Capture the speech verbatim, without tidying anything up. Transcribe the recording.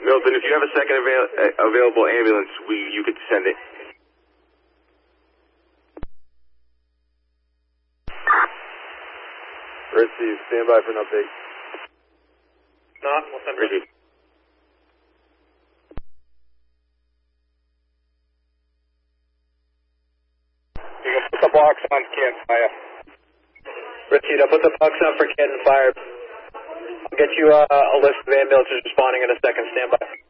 Milton, if you have a second avail uh, available ambulance, we you could send it. Receive. Stand by for an update. Not, we'll send Receive. You can put the box on Kent Fire. Receive. I'll put the box on for Kent and Fire. I'll get you uh, a list of ambulances responding in a second. Stand by.